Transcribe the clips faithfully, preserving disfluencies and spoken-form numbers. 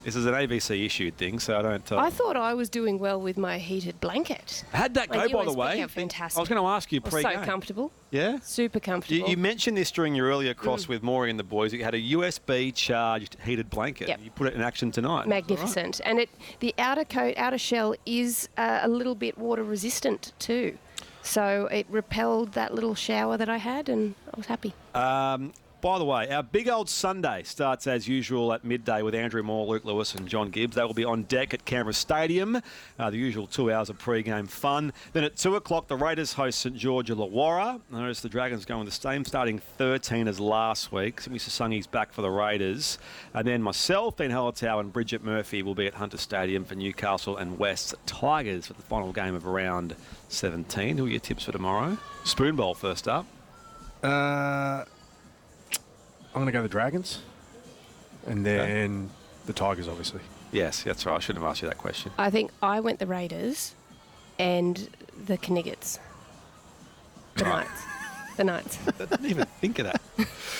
This is an A B C issued thing, so I don't... Uh, I thought I was doing well with my heated blanket. How'd that go, Like, by the U S way? P, fantastic. I was going to ask you I was pre-game. so comfortable. Yeah? Super comfortable. You, you mentioned this during your earlier cross Mm. with Maury and the boys. You had a U S B charged heated blanket. Yep. You put it in action tonight. Magnificent. Right. And it the outer coat, outer shell is uh, a little bit water resistant too. So it repelled that little shower that I had, and I was happy. Um, by the way, our big old Sunday starts as usual at midday with Andrew Moore, Luke Lewis and John Gibbs. They will be on deck at Canberra Stadium. Uh, the usual two hours of pre-game fun. Then at two o'clock, the Raiders host St George Illawarra. Notice the Dragons going the same starting thirteen as last week. Simi Sasungi's back for the Raiders. And then myself, Dean Hallertau and Bridget Murphy will be at Hunter Stadium for Newcastle and West Tigers for the final game of round seventeen. Who are your tips for tomorrow? Spoon Bowl first up. Uh... I'm going to go the Dragons, and then okay. the Tigers, obviously. Yes, that's right. I shouldn't have asked you that question. I think I went the Raiders and the Knights. The Knights. The Knights. I didn't even think of that.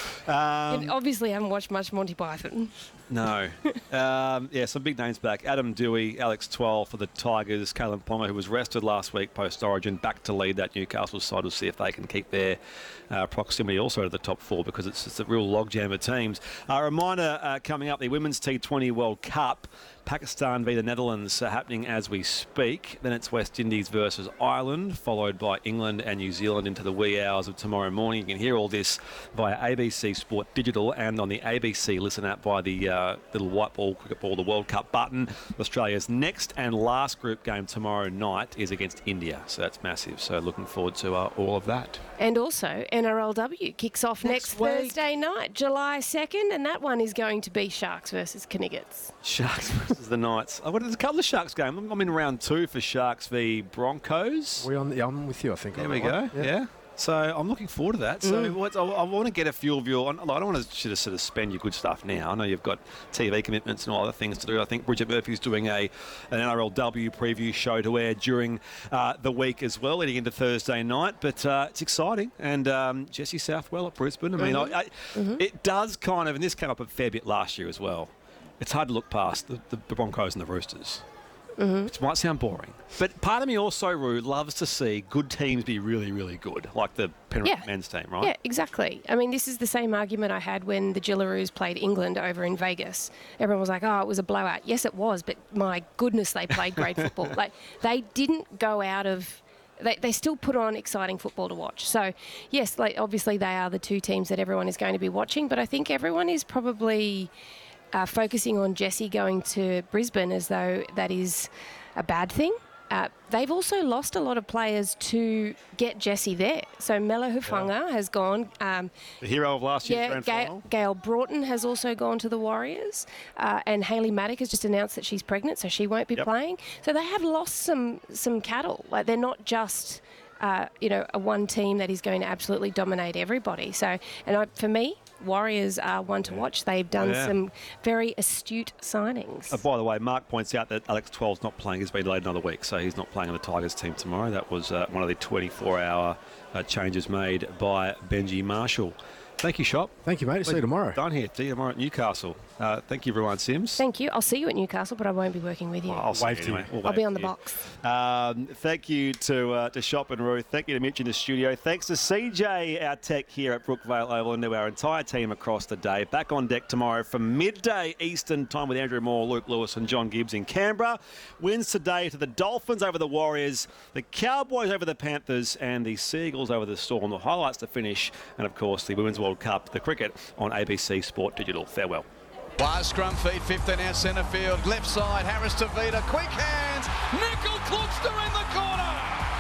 Um, you obviously haven't watched much Monty Python. No. um, yeah, some big names back. Adam Dewey, Alex Twal for the Tigers. Kalen Ponga, who was rested last week post-Origin, back to lead that Newcastle side. We'll see if they can keep their uh, proximity also to the top four, because it's, it's a real logjam of teams. A uh, reminder uh, coming up, the Women's T twenty World Cup. Pakistan v the Netherlands uh, happening as we speak. Then it's West Indies versus Ireland, followed by England and New Zealand into the wee hours of tomorrow morning. You can hear all this via A B C Sport Digital and on the A B C Listen app by the uh, little white ball, cricket ball, the World Cup button. Australia's next and last group game tomorrow night is against India, so that's massive. So looking forward to uh, all of that. And also, N R L W kicks off next, next Thursday night, July second, and that one is going to be Sharks versus Knights. Sharks versus the Knights. Oh, there's a couple of Sharks games. I'm in round two for Sharks v Broncos. We on the, I'm with you, I think. There we go. Yeah. yeah. So I'm looking forward to that. So mm. what, I, I want to get a feel of your... I don't want to sort of, sort of spend your good stuff now. I know you've got T V commitments and all other things to do. I think Bridget Murphy's doing a an N R L W preview show to air during uh, the week as well, leading into Thursday night. But uh, it's exciting. And um, Jesse Southwell at Brisbane. I mean, mm-hmm. I, I, mm-hmm. it does kind of... And this came up a fair bit last year as well. It's hard to look past the, the, the Broncos and the Roosters. Mm-hmm. It might sound boring. But part of me also, Roo, loves to see good teams be really, really good, like the Penrith yeah. men's team, right? Yeah, exactly. I mean, this is the same argument I had when the Gillaroos played England over in Vegas. Everyone was like, oh, it was a blowout. Yes, it was, but my goodness, they played great football. Like, they didn't go out of... They, they still put on exciting football to watch. So, yes, like obviously they are the two teams that everyone is going to be watching, but I think everyone is probably... Uh, focusing on Jessie going to Brisbane as though that is a bad thing. Uh, they've also lost a lot of players to get Jessie there. So Mela Hufanga yeah. has gone. Um, the hero of last year's yeah, grand Gail, final. Gail Broughton has also gone to the Warriors. Uh, and Hayley Maddock has just announced that she's pregnant, so she won't be yep. playing. So they have lost some some cattle. Like, they're not just... Uh, you know, a one team that is going to absolutely dominate everybody. So, and I, for me, Warriors are one to watch. They've done yeah. some very astute signings. Uh, by the way, Mark points out that Alex Twelve's not playing. He's been delayed another week, so he's not playing on the Tigers team tomorrow. That was uh, one of the twenty-four hour uh, changes made by Benji Marshall. Thank you, Shop. Thank you, mate. See you tomorrow. Done here. See you tomorrow at Newcastle. Uh, thank you, everyone. Sims. Thank you. I'll see you at Newcastle, but I won't be working with you. Well, I'll wave you to anyway. you. We'll I'll be on the you. box. Um, thank you to uh, to Shop and Ruth. Thank you to Mitch in the studio. Thanks to C J, our tech here at Brookvale Oval, and to our entire team across the day. Back on deck tomorrow from midday Eastern time with Andrew Moore, Luke Lewis and John Gibbs in Canberra. Wins today to the Dolphins over the Warriors, the Cowboys over the Panthers, and the Seagulls over the Storm. The highlights to finish, and of course the Women's World Cup, the cricket, on A B C Sport Digital. Farewell. Wise scrum feed, fifteen out centre field, left side, Harris to Vida, quick hands, Nickel Klugster in the corner.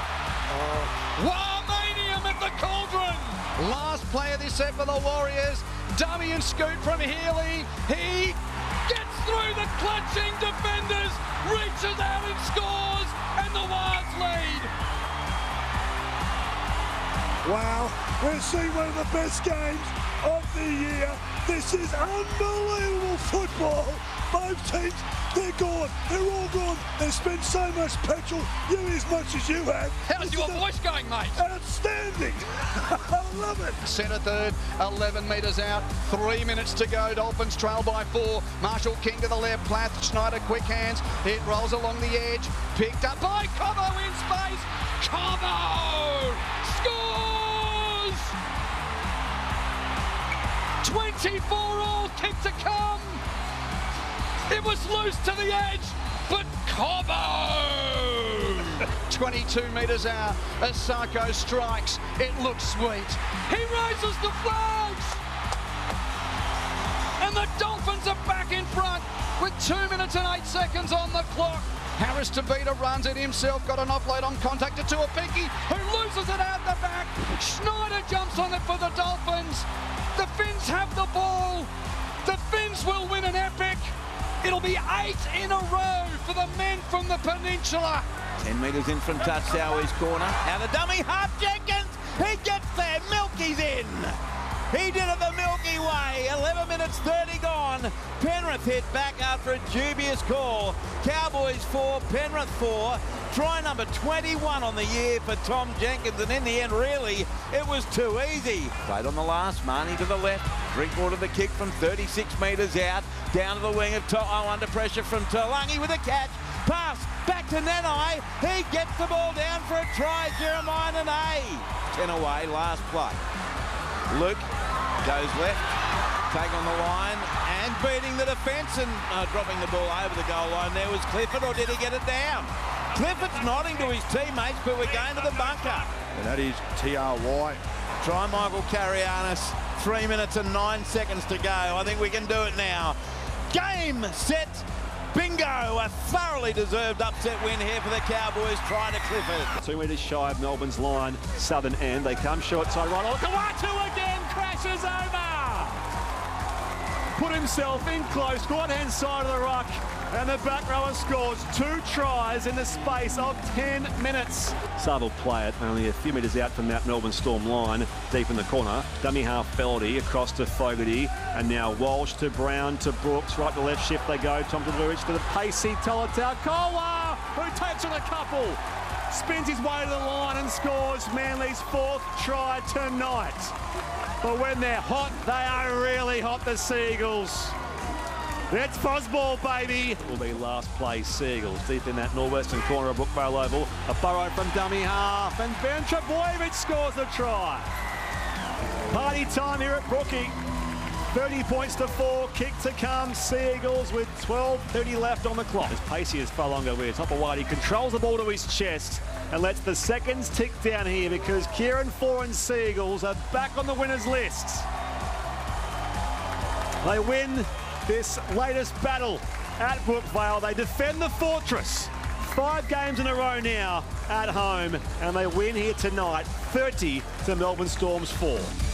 Oh. Warmanium at the Cauldron. Last player this set for the Warriors, dummy and scoot from Healy. He gets through the clutching defenders, reaches out and scores, and the Wards lead. Wow, we're seeing one of the best games of the year. This is unbelievable football Both teams, they're gone. They're all gone. They've spent so much petrol, you as much as you have. How's This your is a- voice going, mate? Outstanding. I love it. Centre third, eleven metres out, three minutes to go. Dolphins trail by four. Marshall King to the left, Plath, Schneider, quick hands. It rolls along the edge, picked up by Cobbo in space. Cobbo scores! twenty-four all, kick to come. It was loose to the edge, but Cobbo! twenty-two metres out, Asako strikes. It looks sweet. He raises the flags! And the Dolphins are back in front with two minutes and eight seconds on the clock. Harris Tavita runs it himself, got an offload on contact to Tuapiki, who loses it out the back. Schneider jumps on it for the Dolphins. The Finns have the ball. The Finns will win an epic. It'll be eight in a row for the men from the peninsula. ten metres in from Tatsawi's corner. Now the dummy half, Jenkins. He gets there. Milky's in. He did it the Milky way. eleven minutes thirty gone. Penrith hit back after a dubious call. Cowboys four, Penrith four. Try number twenty-one on the year for Tom Jenkins. And in the end, really, it was too easy. Played on the last. Marnie to the left. Drinkwater the kick from thirty-six metres out. Down to the wing of To'o under pressure from Talangi with a catch. Pass back to Nanai. He gets the ball down for a try. Jeremiah Nanai. ten away, last play. Luke goes left, take on the line and beating the defence and uh, dropping the ball over the goal line. There was Clifford, or did he get it down? Clifford's nodding to his teammates, but we're going to the bunker. And that is T R Y. Try Michael Karianis, three minutes and nine seconds to go. I think we can do it now. Game, set, bingo. A thoroughly deserved upset win here for the Cowboys. Try to Clifford. Two metres shy of Melbourne's line, southern end. They come short side right. Kawatu again crashes over. Put himself in close, right-hand side of the ruck. And the back rower scores two tries in the space of ten minutes. Sav will play it only a few metres out from that Melbourne Storm line, deep in the corner. Dummy half Feldy across to Fogarty, and now Walsh to Brown to Brooks. Right to left shift they go. Tom to Lurich to the pacey Tolotau. Kola, who takes on a couple. Spins his way to the line and scores Manly's fourth try tonight. But when they're hot, they are really hot, the Seagulls. It's Fuzzball, baby. Will be last play Seagulls deep in that northwestern corner of Brookvale Oval. A burrow from dummy half, and Ben Trebojevic scores the try. Party time here at Brookie. thirty points to four, kick to come. Seagulls with twelve thirty left on the clock. As Pacey is far longer with Topawati controls the ball to his chest and lets the seconds tick down here because Kieran Foran Seagulls are back on the winners list. They win this latest battle at Brookvale. They defend the fortress. Five games in a row now at home, and they win here tonight, thirty to Melbourne Storm's four.